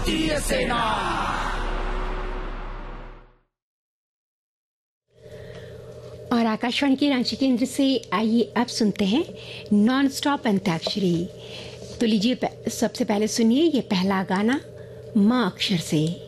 भारतीय सेना। और आकाशवाणी के रांची केंद्र से आइए अब सुनते हैं नॉन स्टॉप अंताक्षरी। तो लीजिए सबसे पहले सुनिए ये पहला गाना माँ अक्षर से।